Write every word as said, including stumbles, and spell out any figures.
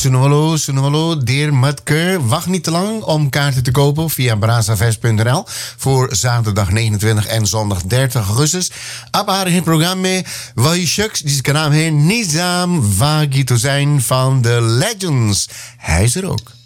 Sunwalo, Sunwalo, Deer Matke. Wacht niet te lang om kaarten te kopen via brazafest punt n l voor zaterdag negenentwintig en zondag dertig augustus. Op haar programma Wahishuks, die zijn naam heet Nizam Wagito zijn van de Legends. Hij is er ook.